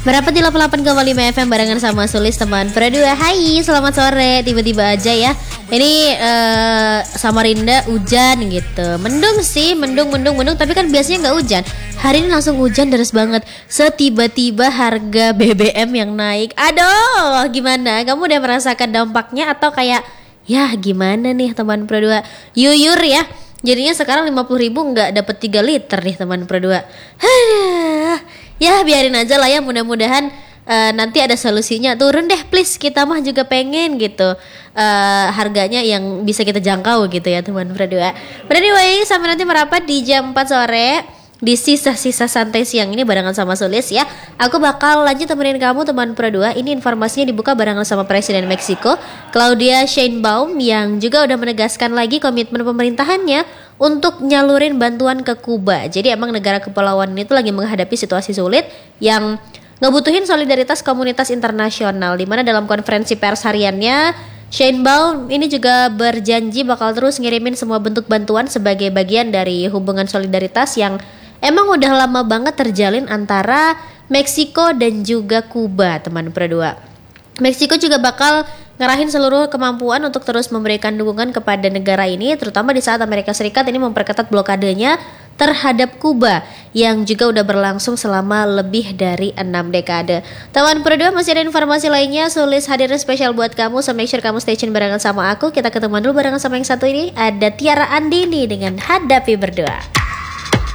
Berapa di 88,5 FM barengan sama Sulis teman berdua. Hai, selamat sore. Tiba-tiba aja ya. Ini Samarinda hujan gitu. Mendung sih, mendung. Tapi kan biasanya nggak hujan. Hari ini langsung hujan deras banget. Setiba-tiba harga BBM yang naik. Aduh, gimana? Kamu udah merasakan dampaknya atau kayak ya gimana nih teman berdua? Yuyur ya. Jadinya sekarang 50.000 nggak dapet 3 liter nih teman berdua. Ya biarin aja lah ya, mudah-mudahan nanti ada solusinya. Turun deh please, kita mah juga pengen gitu harganya yang bisa kita jangkau gitu ya teman berdua. Anyway, sampai nanti merapat di jam 4 sore di sisa-sisa santai siang ini barengan sama Sulis ya. Aku bakal lanjut temenin kamu teman berdua. Ini informasinya dibuka barengan sama Presiden Meksiko Claudia Sheinbaum yang juga udah menegaskan lagi komitmen pemerintahannya untuk nyalurin bantuan ke Kuba. Jadi emang negara kepulauan ini tuh lagi menghadapi situasi sulit yang ngebutuhin solidaritas komunitas internasional. Dimana dalam konferensi pers hariannya Sheinbaum ini juga berjanji bakal terus ngirimin semua bentuk bantuan sebagai bagian dari hubungan solidaritas yang emang udah lama banget terjalin antara Meksiko dan juga Kuba teman berdua. Meksiko juga bakal ngerahin seluruh kemampuan untuk terus memberikan dukungan kepada negara ini, terutama di saat Amerika Serikat ini memperketat blokadenya terhadap Kuba yang juga udah berlangsung selama lebih dari 6 dekade. Teman berdua, masih ada informasi lainnya Sulis hadir spesial buat kamu, so make sure kamu stay tune barengan sama aku. Kita ketemuan dulu barengan sama yang satu ini, ada Tiara Andini dengan Hadapi Berdua.